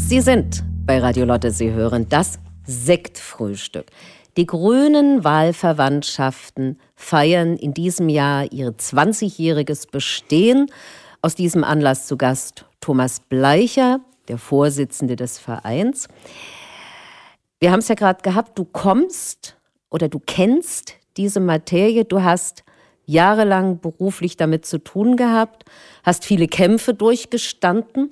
Sie sind bei Radio Lotte, Sie hören das Sektfrühstück. Die grünen Wahlverwandtschaften feiern in diesem Jahr ihr 20-jähriges Bestehen. Aus diesem Anlass zu Gast Thomas Bleicher, der Vorsitzende des Vereins. Wir haben es ja gerade gehabt, du kennst diese Materie, du hast jahrelang beruflich damit zu tun gehabt, hast viele Kämpfe durchgestanden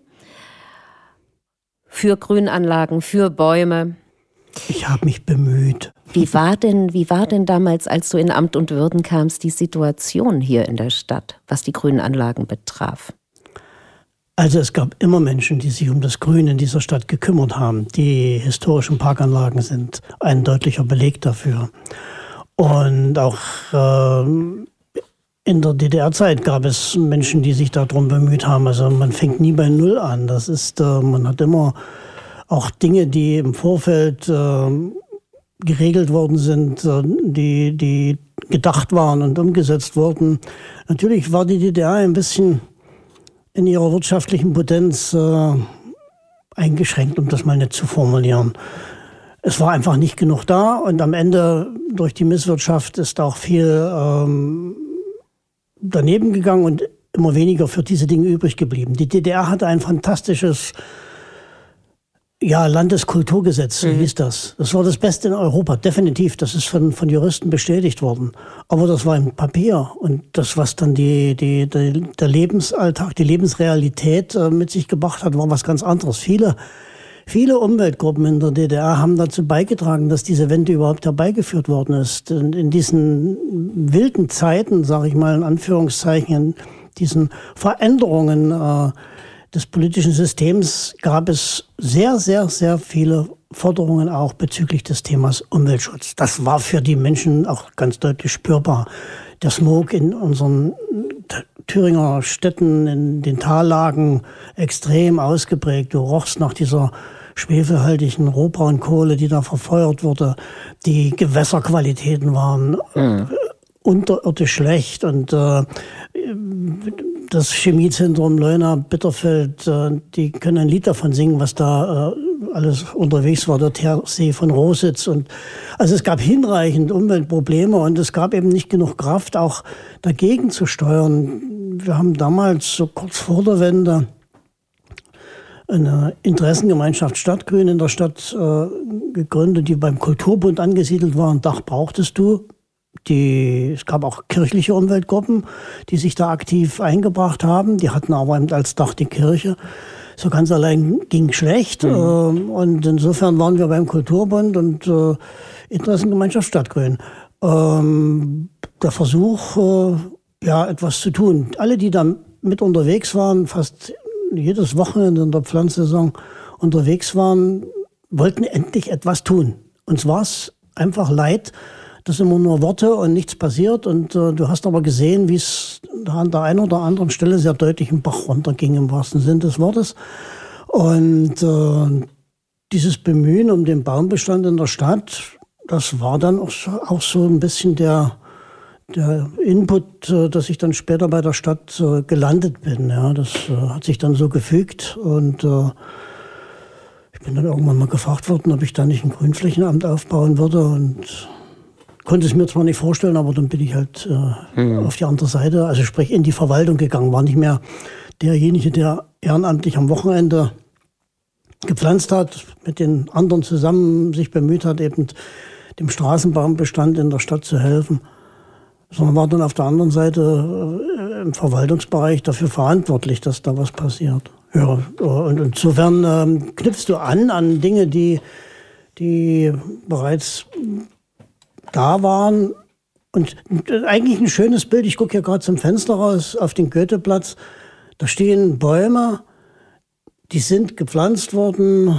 für Grünanlagen, für Bäume. Ich habe mich bemüht. Wie war denn damals, als du in Amt und Würden kamst, die Situation hier in der Stadt, was die Grünanlagen betraf? Also es gab immer Menschen, die sich um das Grün in dieser Stadt gekümmert haben. Die historischen Parkanlagen sind ein deutlicher Beleg dafür. Und auch in der DDR-Zeit gab es Menschen, die sich darum bemüht haben. Also man fängt nie bei Null an. Das ist, man hat immer auch Dinge, die im Vorfeld geregelt worden sind, die gedacht waren und umgesetzt wurden. Natürlich war die DDR ein bisschen in ihrer wirtschaftlichen Potenz eingeschränkt, um das mal nett zu formulieren. Es war einfach nicht genug da und am Ende durch die Misswirtschaft ist auch viel daneben gegangen und immer weniger für diese Dinge übrig geblieben. Die DDR hatte ein fantastisches Landeskulturgesetz, so hieß das. Das war das Beste in Europa, definitiv. Das ist von Juristen bestätigt worden. Aber das war im Papier. Und das, was dann der Lebensalltag, die Lebensrealität mit sich gebracht hat, war was ganz anderes. Viele Umweltgruppen in der DDR haben dazu beigetragen, dass diese Wende überhaupt herbeigeführt worden ist. In diesen wilden Zeiten, sage ich mal in Anführungszeichen, in diesen Veränderungen des politischen Systems gab es sehr, sehr, sehr viele Forderungen auch bezüglich des Themas Umweltschutz. Das war für die Menschen auch ganz deutlich spürbar. Der Smog in unseren Thüringer Städten, in den Tallagen extrem ausgeprägt. Du rochst nach dieser schwefelhaltigen Rohbraunkohle, die da verfeuert wurde. Die Gewässerqualitäten waren unterirdisch schlecht und das Chemiezentrum Leuna-Bitterfeld, die können ein Lied davon singen, was da alles unterwegs war, der Teersee von Rositz. Und also es gab hinreichend Umweltprobleme und es gab eben nicht genug Kraft, auch dagegen zu steuern. Wir haben damals, so kurz vor der Wende, eine Interessengemeinschaft Stadtgrün in der Stadt gegründet, die beim Kulturbund angesiedelt war. Ein Dach brauchtest du. Es gab auch kirchliche Umweltgruppen, die sich da aktiv eingebracht haben. Die hatten aber als Dach die Kirche. So ganz allein ging schlecht. Und insofern waren wir beim Kulturbund und Interessengemeinschaft Stadtgrün. Der Versuch, etwas zu tun. Alle, die da mit unterwegs waren, fast jedes Wochenende in der Pflanzsaison unterwegs waren, wollten endlich etwas tun. Uns war es einfach leid, dass immer nur Worte und nichts passiert. Und du hast aber gesehen, wie es an der einen oder anderen Stelle sehr deutlich im Bach runterging, im wahrsten Sinn des Wortes. Und dieses Bemühen um den Baumbestand in der Stadt, das war dann auch so ein bisschen der Input, dass ich dann später bei der Stadt gelandet bin. Ja, das hat sich dann so gefügt. Und ich bin dann irgendwann mal gefragt worden, ob ich da nicht ein Grünflächenamt aufbauen würde. Und konnte es mir zwar nicht vorstellen, aber dann bin ich halt auf die andere Seite, also sprich in die Verwaltung gegangen. War nicht mehr derjenige, der ehrenamtlich am Wochenende gepflanzt hat, mit den anderen zusammen sich bemüht hat, eben dem Straßenbaumbestand in der Stadt zu helfen, sondern war dann auf der anderen Seite im Verwaltungsbereich dafür verantwortlich, dass da was passiert. Ja, und insofern knüpfst du an Dinge, die bereits da waren. Und eigentlich ein schönes Bild. Ich gucke hier gerade zum Fenster raus auf den Goetheplatz. Da stehen Bäume, die sind gepflanzt worden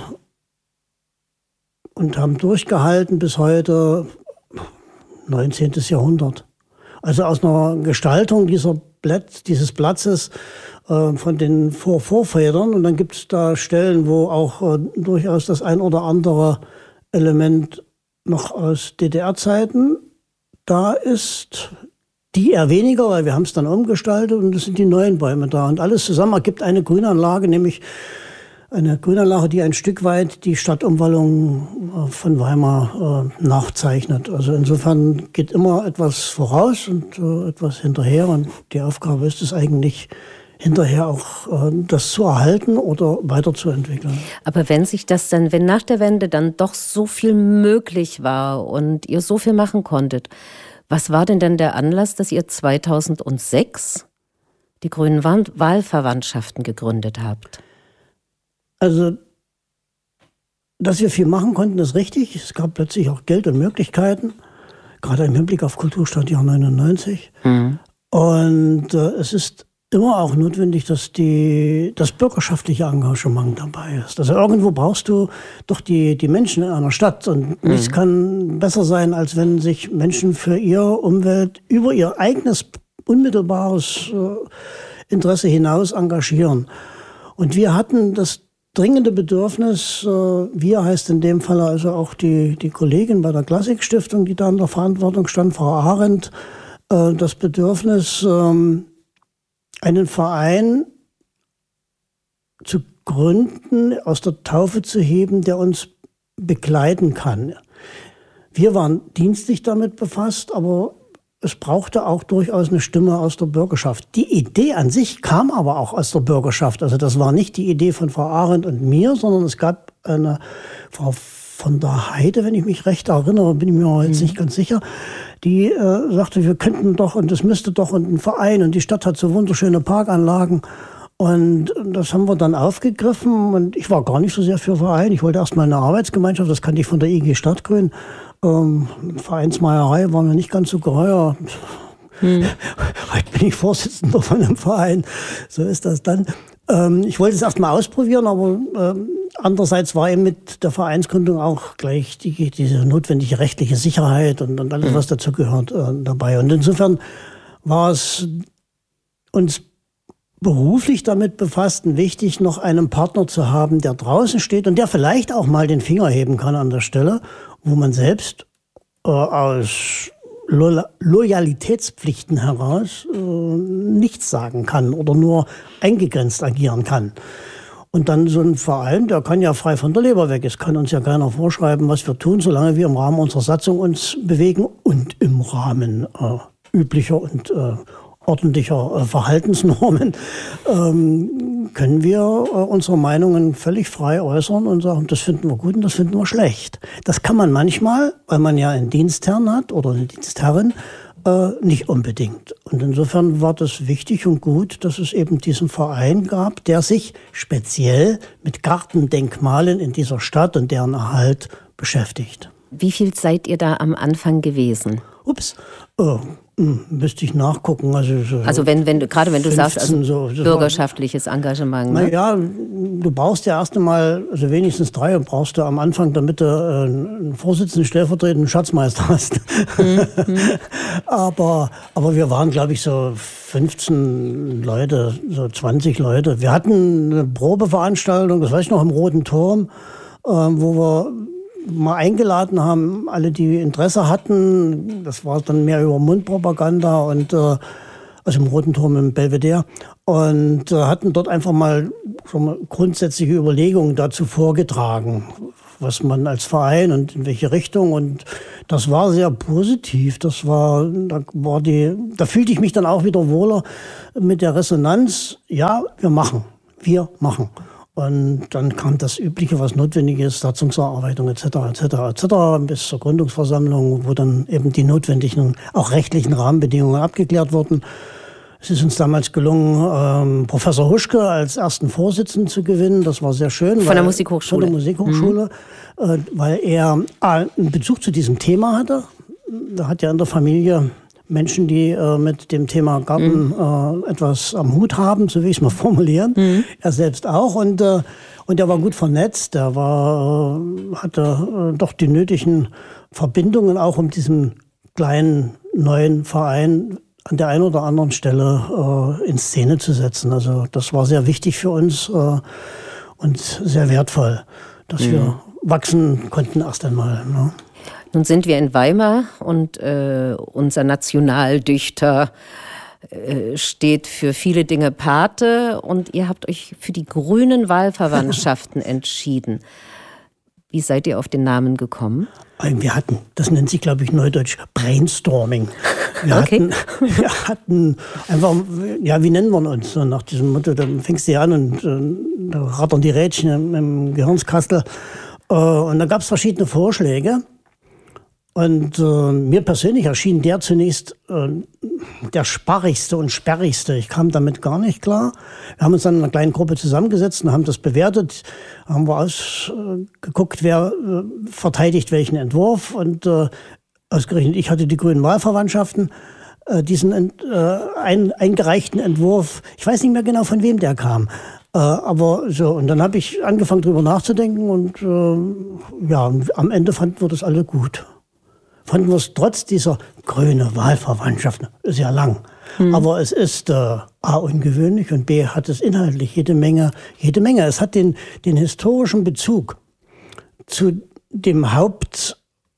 und haben durchgehalten bis heute, 19. Jahrhundert. Also aus einer Gestaltung dieses Platzes von den Vorvätern. Und dann gibt es da Stellen, wo auch durchaus das ein oder andere Element noch aus DDR-Zeiten da ist, die eher weniger, weil wir haben es dann umgestaltet und es sind die neuen Bäume da. Und alles zusammen ergibt eine Grünanlage, nämlich Eine Grünanlage, die ein Stück weit die Stadtumwallung von Weimar nachzeichnet. Also insofern geht immer etwas voraus und etwas hinterher. Und die Aufgabe ist es eigentlich, hinterher auch das zu erhalten oder weiterzuentwickeln. Aber wenn nach der Wende dann doch so viel möglich war und ihr so viel machen konntet, was war denn dann der Anlass, dass ihr 2006 die Grünen Wahlverwandtschaften gegründet habt? Also, dass wir viel machen konnten, ist richtig. Es gab plötzlich auch Geld und Möglichkeiten, gerade im Hinblick auf Kulturstadtjahr 99. Mhm. Und es ist immer auch notwendig, dass das bürgerschaftliche Engagement dabei ist. Also irgendwo brauchst du doch die Menschen in einer Stadt. Und nichts kann besser sein, als wenn sich Menschen für ihre Umwelt über ihr eigenes unmittelbares Interesse hinaus engagieren. Und wir hatten das dringende Bedürfnis, wir heißt in dem Fall also auch die Kollegin bei der Klassik-Stiftung, die da in der Verantwortung stand, Frau Arendt, das Bedürfnis, einen Verein zu gründen, aus der Taufe zu heben, der uns begleiten kann. Wir waren dienstlich damit befasst, aber es brauchte auch durchaus eine Stimme aus der Bürgerschaft. Die Idee an sich kam aber auch aus der Bürgerschaft. Also das war nicht die Idee von Frau Arendt und mir, sondern es gab eine Frau von der Heide, wenn ich mich recht erinnere, bin ich mir jetzt nicht ganz sicher, die sagte, wir könnten doch und es müsste doch und ein Verein und die Stadt hat so wunderschöne Parkanlagen. Und das haben wir dann aufgegriffen und ich war gar nicht so sehr für Verein. Ich wollte erst mal eine Arbeitsgemeinschaft, das kannte ich von der IG Stadtgrün. Vereinsmeierei war mir nicht ganz so geheuer. Heute bin ich Vorsitzender von einem Verein. So ist das dann. Ich wollte es erst mal ausprobieren, aber andererseits war eben mit der Vereinsgründung auch gleich diese notwendige rechtliche Sicherheit und alles, was dazu gehört, dabei. Und insofern war es uns beruflich damit befasst, wichtig, noch einen Partner zu haben, der draußen steht und der vielleicht auch mal den Finger heben kann an der Stelle, wo man selbst aus Loyalitätspflichten heraus nichts sagen kann oder nur eingegrenzt agieren kann. Und dann so ein Verein, der kann ja frei von der Leber weg. Es kann uns ja keiner vorschreiben, was wir tun, solange wir im Rahmen unserer Satzung uns bewegen und im Rahmen üblicher und ordentlicher Verhaltensnormen können wir unsere Meinungen völlig frei äußern und sagen, das finden wir gut und das finden wir schlecht. Das kann man manchmal, weil man ja einen Dienstherrn hat oder eine Dienstherrin, nicht unbedingt. Und insofern war das wichtig und gut, dass es eben diesen Verein gab, der sich speziell mit Gartendenkmalen in dieser Stadt und deren Erhalt beschäftigt. Wie viel seid ihr da am Anfang gewesen? Müsste ich nachgucken. Also wenn du sagst, also bürgerschaftliches Engagement. Ne? Naja, du brauchst ja erst einmal, also wenigstens 3 brauchst du am Anfang, damit du einen Vorsitzenden, stellvertretenden Schatzmeister hast. Aber wir waren, glaube ich, so 15 Leute, so 20 Leute. Wir hatten eine Probeveranstaltung, das weiß ich noch, im Roten Turm, wo wir mal eingeladen haben, alle, die Interesse hatten. Das war dann mehr über Mundpropaganda und also im Roten Turm im Belvedere und hatten dort einfach mal grundsätzliche Überlegungen dazu vorgetragen, was man als Verein und in welche Richtung, und das war sehr positiv. Da fühlte ich mich dann auch wieder wohler mit der Resonanz. Ja, wir machen. Und dann kam das Übliche, was notwendig ist, Satzungserarbeitung etc. bis zur Gründungsversammlung, wo dann eben die notwendigen, auch rechtlichen Rahmenbedingungen abgeklärt wurden. Es ist uns damals gelungen, Professor Huschke als ersten Vorsitzenden zu gewinnen. Das war sehr schön. Von der Musikhochschule. Von der Musikhochschule, weil er einen Bezug zu diesem Thema hatte. Er hat ja in der Familie Menschen, die mit dem Thema Garten etwas am Hut haben, so will ich es mal formulieren. Er selbst auch. Und er war gut vernetzt. Er hatte doch die nötigen Verbindungen, auch um diesen kleinen neuen Verein an der einen oder anderen Stelle in Szene zu setzen. Also das war sehr wichtig für uns und sehr wertvoll, dass wir wachsen konnten erst einmal. Ne? Nun sind wir in Weimar und unser Nationaldichter steht für viele Dinge Pate und ihr habt euch für die grünen Wahlverwandtschaften entschieden. Wie seid ihr auf den Namen gekommen? Wir hatten, das nennt sich, glaube ich, neudeutsch Brainstorming. Wir hatten einfach, ja, wie nennen wir uns? So nach diesem Motto, dann fängst du ja an und da rattern die Rädchen im Gehirnskastel. Und da gab es verschiedene Vorschläge. Und mir persönlich erschien der zunächst der sparrigste und sperrigste. Ich kam damit gar nicht klar. Wir haben uns dann in einer kleinen Gruppe zusammengesetzt und haben das bewertet. Haben wir ausgeguckt, wer verteidigt welchen Entwurf. Und ausgerechnet, ich hatte die grünen Wahlverwandtschaften. Diesen eingereichten Entwurf, ich weiß nicht mehr genau, von wem der kam. Aber so, und dann habe ich angefangen, drüber nachzudenken. Und ja, am Ende fanden wir das alle gut. Fanden wir es trotz dieser grüne Wahlverwandtschaft, ist ja lang. Aber es ist A, ungewöhnlich und B, hat es inhaltlich jede Menge. Es hat den historischen Bezug zu dem Hauptfund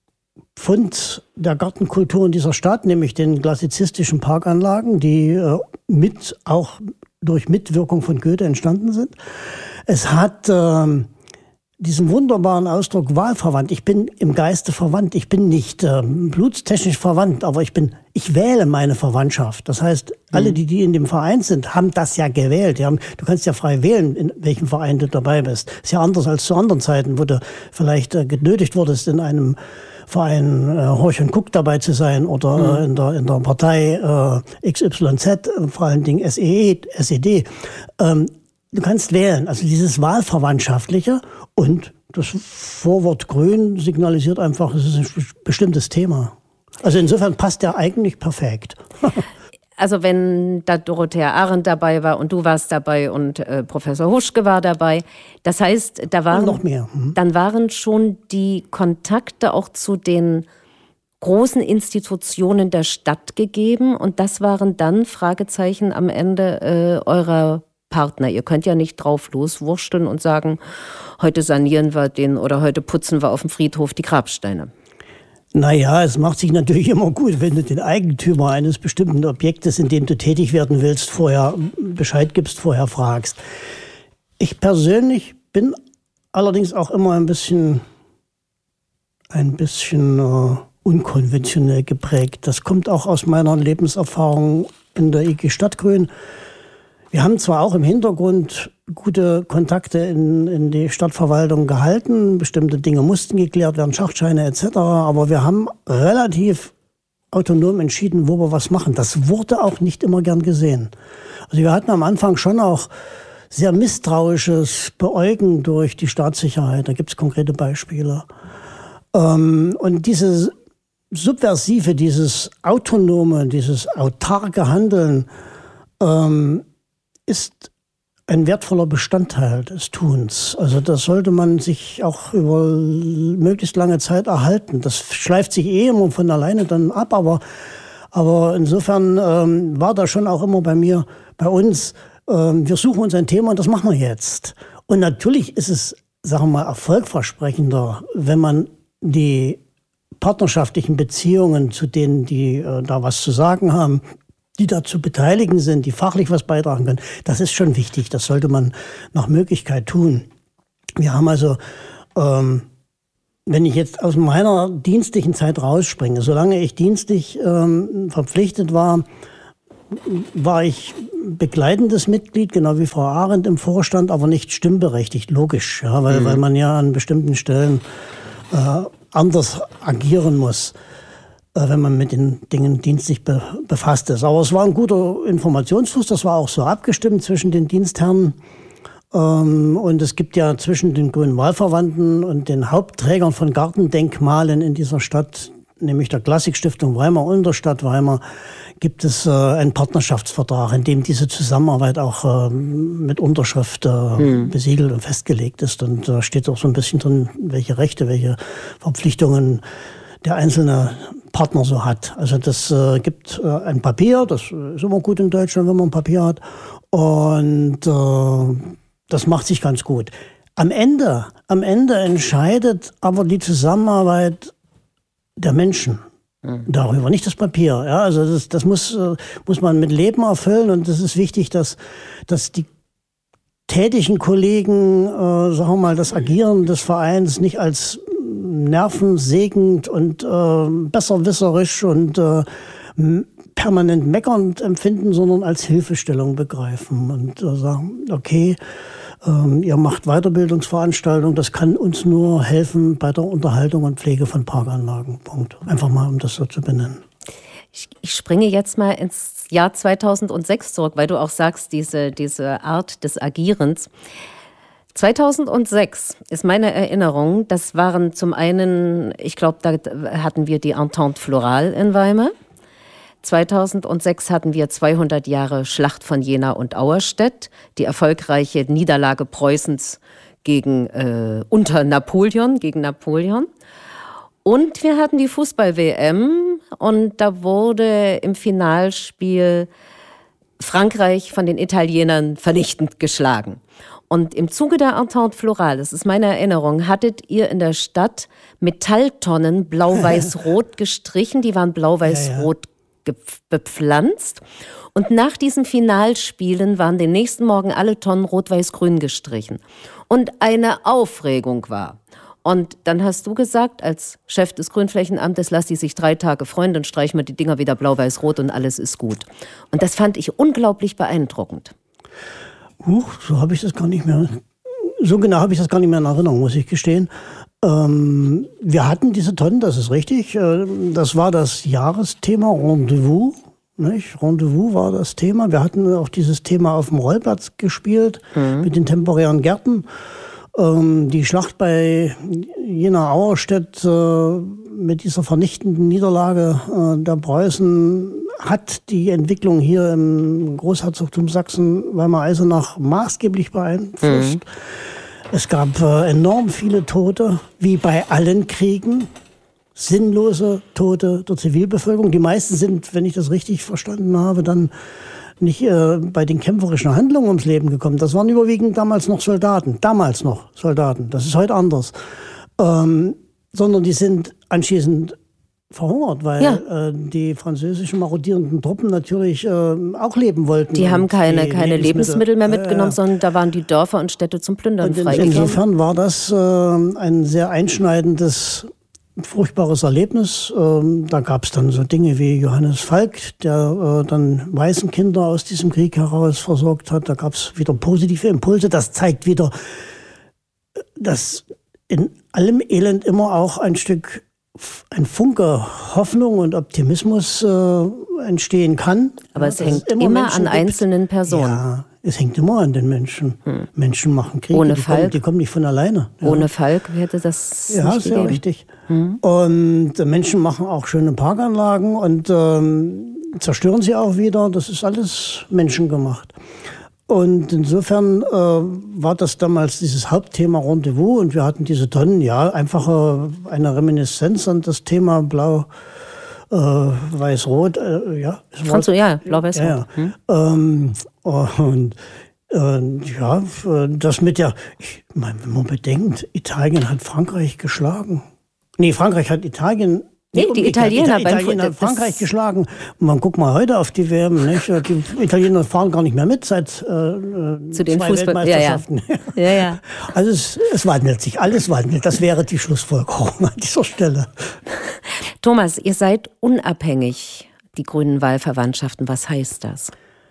der Gartenkultur in dieser Stadt, nämlich den klassizistischen Parkanlagen, die auch durch Mitwirkung von Goethe entstanden sind. Es hat diesen wunderbaren Ausdruck wahlverwandt. Ich bin im Geiste verwandt. Ich bin nicht blutstechnisch verwandt, aber ich wähle meine Verwandtschaft. Das heißt, alle, die in dem Verein sind, haben das ja gewählt. Du kannst ja frei wählen, in welchem Verein du dabei bist. Ist ja anders als zu anderen Zeiten, wo du vielleicht genötigt wurdest, in einem Verein Horch und Guck dabei zu sein oder in der Partei XYZ, vor allen Dingen SED. Du kannst wählen, also dieses Wahlverwandtschaftliche, und das Vorwort Grün signalisiert einfach, es ist ein bestimmtes Thema. Also insofern passt der eigentlich perfekt. Also wenn da Dorothea Arendt dabei war und du warst dabei und Professor Huschke war dabei, das heißt, da waren noch mehr. Dann waren schon die Kontakte auch zu den großen Institutionen der Stadt gegeben und das waren dann Fragezeichen am Ende eurer Partner. Ihr könnt ja nicht drauf loswursteln und sagen, heute sanieren wir den oder heute putzen wir auf dem Friedhof die Grabsteine. Naja, es macht sich natürlich immer gut, wenn du den Eigentümer eines bestimmten Objektes, in dem du tätig werden willst, vorher Bescheid gibst, vorher fragst. Ich persönlich bin allerdings auch immer ein bisschen unkonventionell geprägt. Das kommt auch aus meiner Lebenserfahrung in der IG Stadtgrün. Wir haben zwar auch im Hintergrund gute Kontakte in die Stadtverwaltung gehalten, bestimmte Dinge mussten geklärt werden, Schachtscheine etc., aber wir haben relativ autonom entschieden, wo wir was machen. Das wurde auch nicht immer gern gesehen. Also wir hatten am Anfang schon auch sehr misstrauisches Beäugen durch die Staatssicherheit, da gibt es konkrete Beispiele. Und dieses Subversive, dieses Autonome, dieses autarke Handeln ist ein wertvoller Bestandteil des Tuns. Also das sollte man sich auch über möglichst lange Zeit erhalten. Das schleift sich immer von alleine dann ab, aber insofern war da schon auch immer bei uns, wir suchen uns ein Thema und das machen wir jetzt. Und natürlich ist es, sagen wir mal, erfolgversprechender, wenn man die partnerschaftlichen Beziehungen zu denen, die da was zu sagen haben, die dazu beteiligen sind, die fachlich was beitragen können, das ist schon wichtig. Das sollte man nach Möglichkeit tun. Wir haben also, wenn ich jetzt aus meiner dienstlichen Zeit rausspringe, solange ich dienstlich verpflichtet war, war ich begleitendes Mitglied, genau wie Frau Arendt im Vorstand, aber nicht stimmberechtigt, logisch, ja, weil man ja an bestimmten Stellen anders agieren muss, wenn man mit den Dingen dienstlich befasst ist. Aber es war ein guter Informationsfluss, das war auch so abgestimmt zwischen den Dienstherren. Und es gibt ja zwischen den grünen Wahlverwandten und den Hauptträgern von Gartendenkmalen in dieser Stadt, nämlich der Klassikstiftung Weimar und der Stadt Weimar, gibt es einen Partnerschaftsvertrag, in dem diese Zusammenarbeit auch mit Unterschrift besiegelt und festgelegt ist. Und da steht auch so ein bisschen drin, welche Rechte, welche Verpflichtungen der einzelne Partner so hat. Also das gibt ein Papier, das ist immer gut in Deutschland, wenn man ein Papier hat. Und das macht sich ganz gut. Am Ende entscheidet aber die Zusammenarbeit der Menschen. Darüber, nicht das Papier. Ja, also das muss man mit Leben erfüllen und das ist wichtig, dass die tätigen Kollegen, sagen wir mal, das Agieren des Vereins nicht als nervensägend und besserwisserisch und permanent meckernd empfinden, sondern als Hilfestellung begreifen und sagen, okay, ihr macht Weiterbildungsveranstaltungen, das kann uns nur helfen bei der Unterhaltung und Pflege von Parkanlagen. Punkt. Einfach mal, um das so zu benennen. Ich springe jetzt mal ins Jahr 2006 zurück, weil du auch sagst, diese Art des Agierens. 2006 ist meine Erinnerung, das waren zum einen, ich glaube, da hatten wir die Entente Florale in Weimar. 2006 hatten wir 200 Jahre Schlacht von Jena und Auerstedt, die erfolgreiche Niederlage Preußens unter Napoleon, gegen Napoleon. Und wir hatten die Fußball-WM und da wurde im Finalspiel Frankreich von den Italienern vernichtend geschlagen. Und im Zuge der Entente Florale, das ist meine Erinnerung, hattet ihr in der Stadt Metalltonnen blau-weiß-rot gestrichen, die waren blau-weiß-rot bepflanzt. Und nach diesen Finalspielen waren den nächsten Morgen alle Tonnen rot-weiß-grün gestrichen. Und eine Aufregung war. Und dann hast du gesagt, als Chef des Grünflächenamtes, lass die sich 3 Tage freuen, dann streichen wir die Dinger wieder blau-weiß-rot und alles ist gut. Und das fand ich unglaublich beeindruckend. So habe ich das gar nicht mehr. So genau habe ich das gar nicht mehr in Erinnerung, muss ich gestehen. Wir hatten diese Tonnen, das ist richtig. Das war das Jahresthema Rendezvous. Nicht? Rendezvous war das Thema. Wir hatten auch dieses Thema auf dem Rollplatz gespielt mit den temporären Gärten. Die Schlacht bei Jena-Auerstedt mit dieser vernichtenden Niederlage der Preußen hat die Entwicklung hier im Großherzogtum Sachsen-Weimar-Eisenach maßgeblich beeinflusst. Es gab enorm viele Tote, wie bei allen Kriegen, sinnlose Tote der Zivilbevölkerung. Die meisten sind, wenn ich das richtig verstanden habe, dann nicht bei den kämpferischen Handlungen ums Leben gekommen. Das waren überwiegend damals noch Soldaten. Das ist heute anders. Sondern die sind anschließend verhungert, weil die französischen marodierenden Truppen natürlich auch leben wollten. Die haben keine Lebensmittel mehr mitgenommen, sondern da waren die Dörfer und Städte zum Plündern freigegeben. Insofern war das ein sehr einschneidendes, furchtbares Erlebnis. Da gab es dann so Dinge wie Johannes Falk, der dann Waisenkinder aus diesem Krieg heraus versorgt hat. Da gab es wieder positive Impulse. Das zeigt wieder, dass in allem Elend immer auch ein Funke Hoffnung und Optimismus entstehen kann. Aber es hängt immer an einzelnen Personen. Ja, es hängt immer an den Menschen. Menschen machen Kriege, ohne Falk, die kommen nicht von alleine. Ja. Ohne Falk hätte das nicht gegeben. Sehr richtig. Und Menschen machen auch schöne Parkanlagen und zerstören sie auch wieder. Das ist alles menschengemacht. Und insofern war das damals dieses Hauptthema Rendezvous und wir hatten diese Tonnen, einfach eine Reminiszenz an das Thema Blau, Weiß-Rot. Blau-Weiß-Rot. Das mit wenn man bedenkt, Italien hat Frankreich geschlagen. Nee, Frankreich hat Italien. Die Italiener hat Frankreich geschlagen. Man guckt mal heute auf die WM, nicht? Die Italiener fahren gar nicht mehr mit seit zu den 2 Weltmeisterschaften. Ja. Also es wandelt sich, alles wandelt. Das wäre die Schlussfolgerung an dieser Stelle. Thomas, ihr seid unabhängig, die Grünen Wahlverwandtschaften. Was heißt das?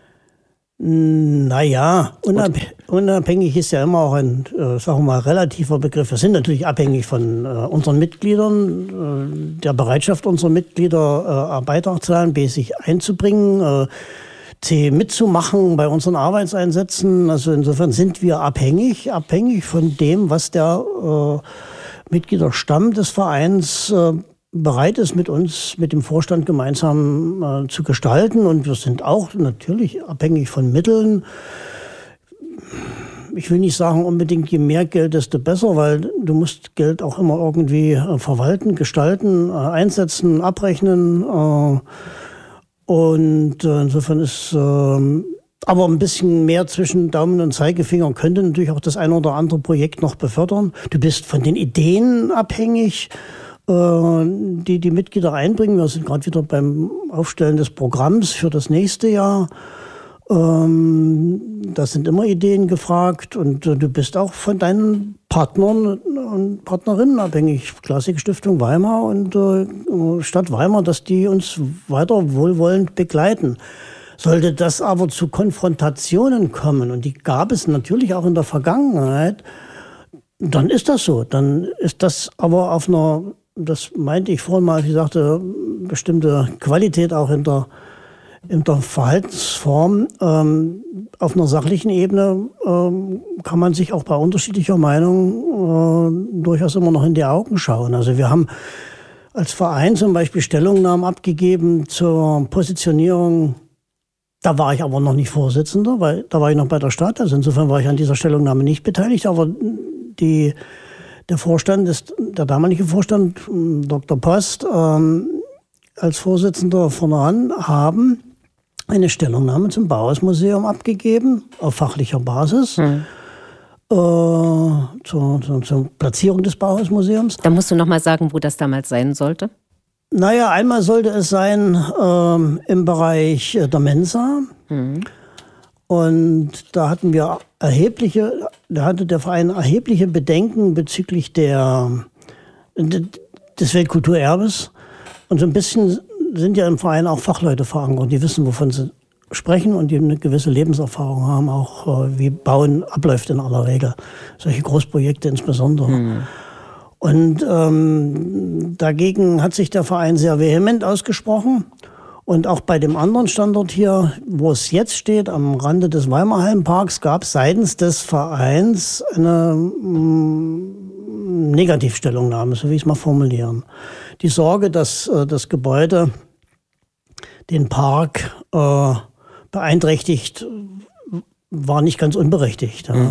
Naja, unabhängig ist ja immer auch ein, sagen wir mal, relativer Begriff. Wir sind natürlich abhängig von unseren Mitgliedern, der Bereitschaft unserer Mitglieder, arbeiterzahlenmäßig einzubringen, mitzumachen bei unseren Arbeitseinsätzen. Also insofern sind wir abhängig von dem, was der Mitgliederstamm des Vereins bereit ist, mit uns, mit dem Vorstand gemeinsam zu gestalten. Und wir sind auch natürlich abhängig von Mitteln. Ich will nicht sagen unbedingt, je mehr Geld, desto besser, weil du musst Geld auch immer irgendwie verwalten, gestalten, einsetzen, abrechnen. Und insofern ist aber ein bisschen mehr zwischen Daumen und Zeigefinger könnte natürlich auch das ein oder andere Projekt noch befördern. Du bist von den Ideen abhängig. die Mitglieder einbringen. Wir sind gerade wieder beim Aufstellen des Programms für das nächste Jahr. Da sind immer Ideen gefragt und du bist auch von deinen Partnern und Partnerinnen abhängig. Klassikstiftung Weimar und Stadt Weimar, dass die uns weiter wohlwollend begleiten. Sollte das aber zu Konfrontationen kommen, und die gab es natürlich auch in der Vergangenheit, dann ist das so. Dann ist das aber auf einer, das meinte ich vorhin mal, als ich sagte, bestimmte Qualität auch in der Verhaltensform. Auf einer sachlichen Ebene kann man sich auch bei unterschiedlicher Meinung durchaus immer noch in die Augen schauen. Also wir haben als Verein zum Beispiel Stellungnahmen abgegeben zur Positionierung. Da war ich aber noch nicht Vorsitzender, weil da war ich noch bei der Stadt. Also insofern war ich an dieser Stellungnahme nicht beteiligt. Aber der damalige Vorstand, Dr. Post, als Vorsitzender voran haben eine Stellungnahme zum Bauhausmuseum abgegeben, auf fachlicher Basis, zur Platzierung des Bauhausmuseums. Da musst du noch mal sagen, wo das damals sein sollte. Naja, einmal sollte es sein im Bereich der Mensa. Und da hatte der Verein erhebliche Bedenken bezüglich des Weltkulturerbes. Und so ein bisschen sind ja im Verein auch Fachleute verankert, die wissen, wovon sie sprechen und die eine gewisse Lebenserfahrung haben, auch wie Bauen abläuft in aller Regel. Solche Großprojekte insbesondere. Und dagegen hat sich der Verein sehr vehement ausgesprochen. Und auch bei dem anderen Standort hier, wo es jetzt steht, am Rande des Weimarhallenparks, gab es seitens des Vereins eine Negativstellungnahme, so wie ich es mal formulieren. Die Sorge, dass das Gebäude den Park beeinträchtigt, war nicht ganz unberechtigt. Ja.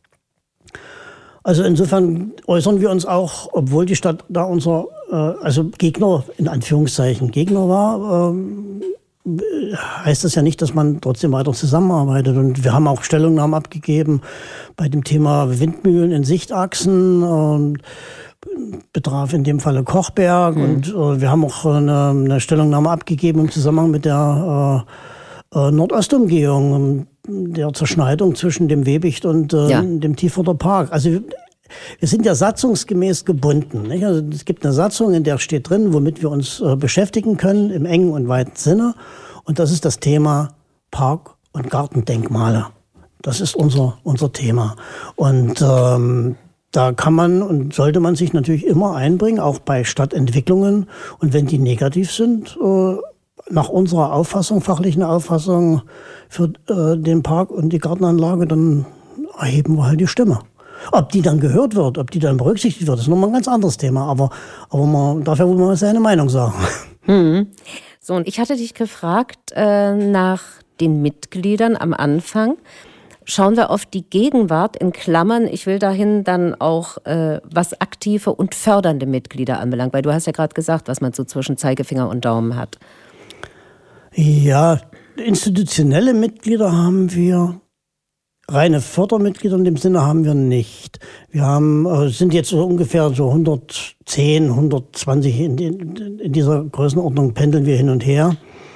Also insofern äußern wir uns auch, obwohl die Stadt da unser Gegner, in Anführungszeichen, Gegner war, heißt das ja nicht, dass man trotzdem weiter zusammenarbeitet. Und wir haben auch Stellungnahmen abgegeben bei dem Thema Windmühlen in Sichtachsen, betraf in dem Falle Kochberg. Und wir haben auch eine Stellungnahme abgegeben im Zusammenhang mit der Nordostumgehung, der Zerschneidung zwischen dem Webicht und dem Tieferter Park. Also wir sind ja satzungsgemäß gebunden. Nicht? Also es gibt eine Satzung, in der steht drin, womit wir uns beschäftigen können, im engen und weiten Sinne. Und das ist das Thema Park- und Gartendenkmale. Das ist unser Thema. Und da kann man und sollte man sich natürlich immer einbringen, auch bei Stadtentwicklungen. Und wenn die negativ sind, nach unserer Auffassung, fachlichen Auffassung für den Park und die Gartenanlage, dann erheben wir halt die Stimme. Ob die dann gehört wird, ob die dann berücksichtigt wird, ist nochmal ein ganz anderes Thema. Aber man darf ja wohl mal seine Meinung sagen. So, und ich hatte dich gefragt nach den Mitgliedern am Anfang. Schauen wir auf die Gegenwart in Klammern. Ich will dahin dann auch, was aktive und fördernde Mitglieder anbelangt. Weil du hast ja gerade gesagt, was man so zwischen Zeigefinger und Daumen hat. Ja, institutionelle Mitglieder haben wir. Reine Fördermitglieder in dem Sinne haben wir nicht. Wir sind jetzt so ungefähr so 110, 120 in dieser Größenordnung pendeln wir hin und her.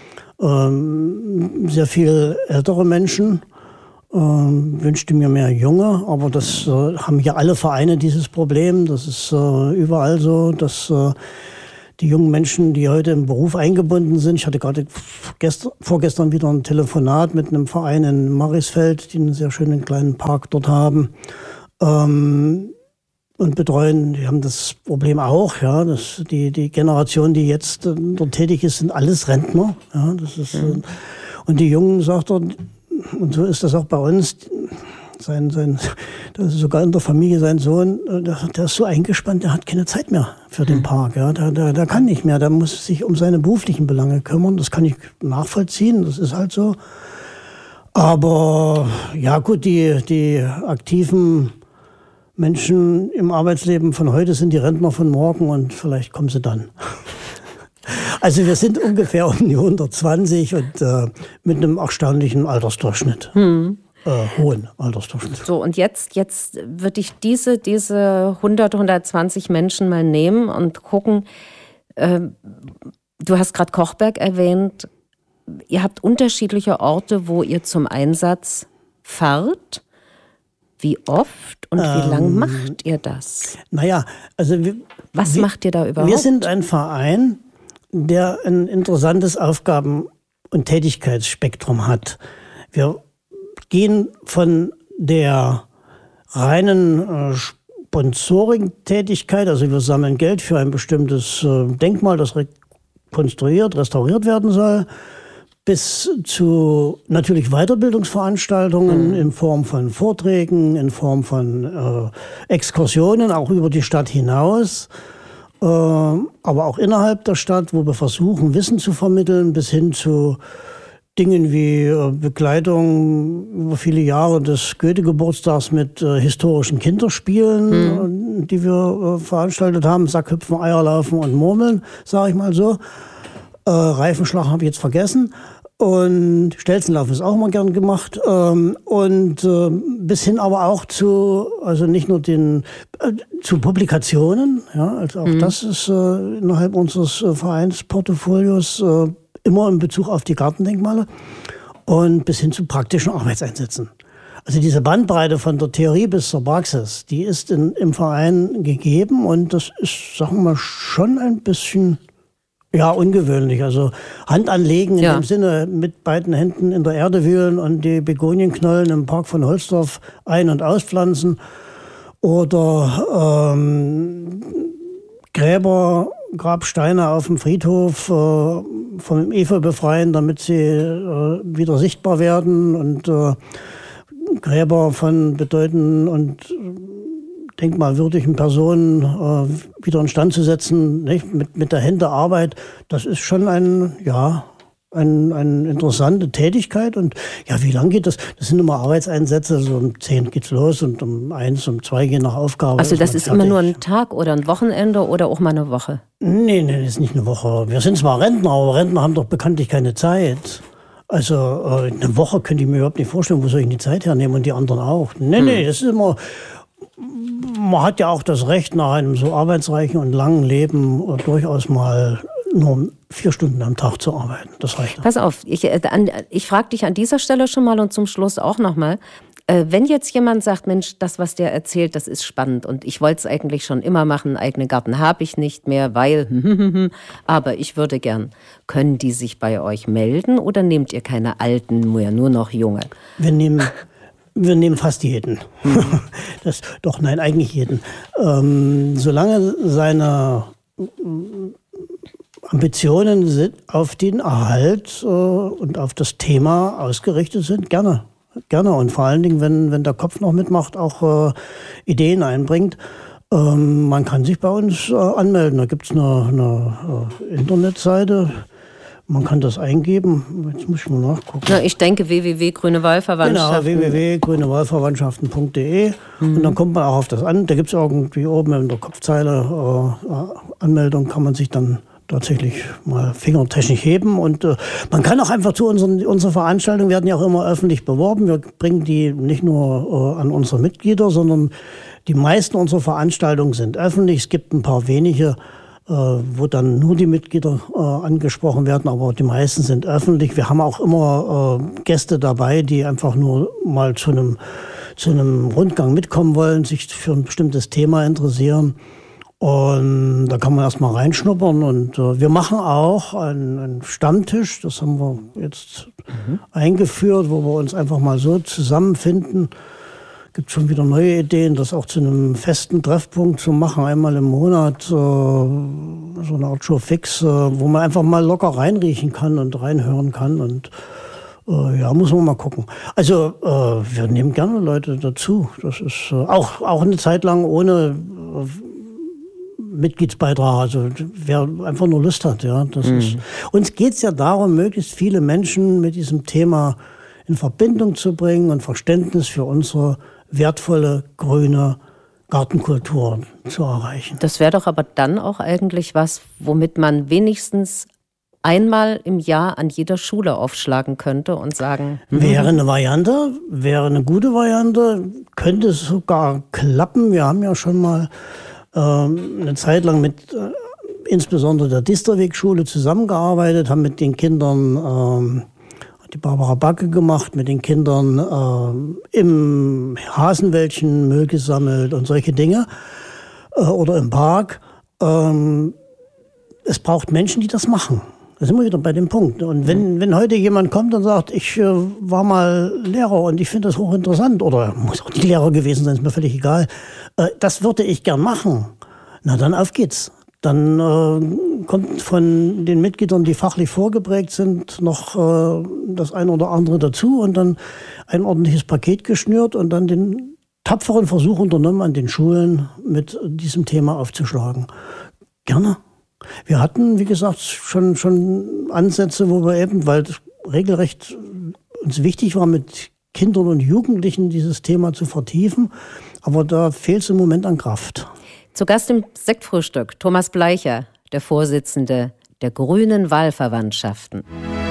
Sehr viel ältere Menschen. Wünschte mir mehr Junge, aber das haben ja alle Vereine dieses Problem. Das ist überall so, dass die jungen Menschen, die heute im Beruf eingebunden sind. Ich hatte gerade vorgestern wieder ein Telefonat mit einem Verein in Marisfeld, die einen sehr schönen kleinen Park dort haben und betreuen. Die haben das Problem auch, ja, dass die Generation, die jetzt dort tätig ist, sind alles Rentner. Ja, das ist, und die Jungen, sagt er, und so ist das auch bei uns, das ist sogar in der Familie sein Sohn, der ist so eingespannt, der hat keine Zeit mehr für den Park. Ja. Der kann nicht mehr, der muss sich um seine beruflichen Belange kümmern. Das kann ich nachvollziehen, das ist halt so. Aber ja gut, die aktiven Menschen im Arbeitsleben von heute sind die Rentner von morgen und vielleicht kommen sie dann. Also wir sind ungefähr um die 120 und mit einem erstaunlichen Altersdurchschnitt. hohen Altersdurchschnitt. So, und jetzt würde ich diese 100, 120 Menschen mal nehmen und gucken. Du hast gerade Kochberg erwähnt. Ihr habt unterschiedliche Orte, wo ihr zum Einsatz fahrt. Wie oft und wie lang macht ihr das? Naja, also was macht ihr da überhaupt? Wir sind ein Verein, der ein interessantes Aufgaben- und Tätigkeitsspektrum hat. Wir gehen von der reinen Sponsoring-Tätigkeit, also wir sammeln Geld für ein bestimmtes Denkmal, das rekonstruiert, restauriert werden soll, bis zu natürlich Weiterbildungsveranstaltungen in Form von Vorträgen, in Form von Exkursionen, auch über die Stadt hinaus, aber auch innerhalb der Stadt, wo wir versuchen, Wissen zu vermitteln, bis hin zu Dingen wie Begleitung über viele Jahre des Goethe-Geburtstags mit historischen Kinderspielen, die wir veranstaltet haben. Sackhüpfen, Eierlaufen und Murmeln, sage ich mal so. Reifenschlag habe ich jetzt vergessen. Und Stelzenlauf ist auch immer gern gemacht. Bis hin aber auch zu, also nicht nur zu Publikationen. Ja, also auch das ist innerhalb unseres Vereinsportfolios immer in Bezug auf die Gartendenkmale und bis hin zu praktischen Arbeitseinsätzen. Also diese Bandbreite von der Theorie bis zur Praxis, die ist im Verein gegeben und das ist, sagen wir mal, schon ein bisschen ungewöhnlich. Also Hand anlegen in dem Sinne, mit beiden Händen in der Erde wühlen und die Begonienknollen im Park von Holzdorf ein- und auspflanzen oder Grabsteine auf dem Friedhof vom Efeu befreien, damit sie wieder sichtbar werden und Gräber von bedeutenden und denkmalwürdigen Personen wieder instand zu setzen, nicht? Mit der Händearbeit. Das ist schon eine interessante Tätigkeit. Und wie lang geht das? Das sind immer Arbeitseinsätze. So um 10 geht's los und um 1, um 2 je nach Aufgabe. Also das ist immer nur ein Tag oder ein Wochenende oder auch mal eine Woche? Nee, das ist nicht eine Woche. Wir sind zwar Rentner, aber Rentner haben doch bekanntlich keine Zeit. Also eine Woche könnte ich mir überhaupt nicht vorstellen. Wo soll ich die Zeit hernehmen und die anderen auch? Nee, das ist immer... Man hat ja auch das Recht, nach einem so arbeitsreichen und langen Leben durchaus mal nur 4 Stunden am Tag zu arbeiten. Das reicht. Pass auf, ich frage dich an dieser Stelle schon mal und zum Schluss auch nochmal. Wenn jetzt jemand sagt, Mensch, das, was der erzählt, das ist spannend und ich wollte es eigentlich schon immer machen, einen eigenen Garten habe ich nicht mehr, weil, aber ich würde gern. Können die sich bei euch melden oder nehmt ihr keine Alten, nur noch Junge? Wir nehmen fast jeden. Eigentlich jeden. Solange seine Ambitionen auf den Erhalt und auf das Thema ausgerichtet sind, gerne. Und vor allen Dingen, wenn der Kopf noch mitmacht, auch Ideen einbringt. Man kann sich bei uns anmelden. Da gibt es eine Internetseite. Man kann das eingeben. Jetzt muss ich mal nachgucken. Ja, ich denke www.grünewahlverwandtschaften. Genau, www.grünewahlverwandtschaften.de. Und dann kommt man auch auf das an. Da gibt es irgendwie oben in der Kopfzeile Anmeldung, kann man sich dann tatsächlich mal fingertechnisch heben. Und man kann auch einfach zu unsere Veranstaltungen werden ja auch immer öffentlich beworben. Wir bringen die nicht nur an unsere Mitglieder, sondern die meisten unserer Veranstaltungen sind öffentlich. Es gibt ein paar wenige, wo dann nur die Mitglieder angesprochen werden, aber die meisten sind öffentlich. Wir haben auch immer Gäste dabei, die einfach nur mal zu einem Rundgang mitkommen wollen, sich für ein bestimmtes Thema interessieren. Und da kann man erstmal reinschnuppern. Und wir machen auch einen Stammtisch, das haben wir jetzt eingeführt, wo wir uns einfach mal so zusammenfinden. Gibt schon wieder neue Ideen, das auch zu einem festen Treffpunkt zu machen, einmal im Monat, so eine Art Showfix, wo man einfach mal locker reinriechen kann und reinhören kann und muss man mal gucken. Also wir nehmen gerne Leute dazu. Das ist auch eine Zeit lang ohne Mitgliedsbeitrag, also wer einfach nur Lust hat. Ja, uns geht es ja darum, möglichst viele Menschen mit diesem Thema in Verbindung zu bringen und Verständnis für unsere wertvolle grüne Gartenkultur zu erreichen. Das wäre doch aber dann auch eigentlich was, womit man wenigstens einmal im Jahr an jeder Schule aufschlagen könnte und sagen... Wäre eine Variante, wäre eine gute Variante, könnte es sogar klappen. Wir haben ja schon mal eine Zeit lang mit insbesondere der Disterweg-Schule zusammengearbeitet, haben mit den Kindern die Barbara Backe gemacht, mit den Kindern im Hasenwäldchen Müll gesammelt und solche Dinge oder im Park. Es braucht Menschen, die das machen. Da sind wir wieder bei dem Punkt. Und wenn heute jemand kommt und sagt, ich war mal Lehrer und ich finde das hochinteressant, oder muss auch nicht Lehrer gewesen sein, ist mir völlig egal, das würde ich gern machen, na dann auf geht's. Dann kommt von den Mitgliedern, die fachlich vorgeprägt sind, noch das eine oder andere dazu und dann ein ordentliches Paket geschnürt und dann den tapferen Versuch unternommen, an den Schulen mit diesem Thema aufzuschlagen. Gerne. Wir hatten, wie gesagt, schon Ansätze, wo wir eben, weil es regelrecht uns wichtig war, mit Kindern und Jugendlichen dieses Thema zu vertiefen, aber da fehlt es im Moment an Kraft. Zu Gast im Sektfrühstück Thomas Bleicher, der Vorsitzende der Grünen Wahlverwandtschaften.